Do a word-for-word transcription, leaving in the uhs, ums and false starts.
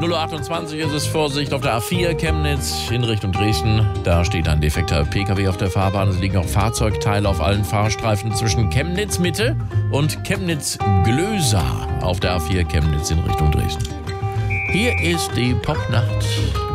null Uhr achtundzwanzig ist es, Vorsicht auf der A vier Chemnitz in Richtung Dresden. Da steht ein defekter P K W auf der Fahrbahn. Es liegen auch Fahrzeugteile auf allen Fahrstreifen zwischen Chemnitz Mitte und Chemnitz Glösa auf der A vier Chemnitz in Richtung Dresden. Hier ist die Popnacht